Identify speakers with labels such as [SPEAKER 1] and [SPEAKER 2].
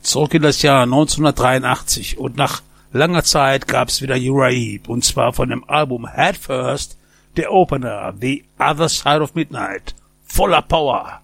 [SPEAKER 1] Zurück in das Jahr 1983 und nach langer Zeit gab's wieder Uriah Heep, und zwar von dem Album Head First, der Opener The Other Side of Midnight, voller Power.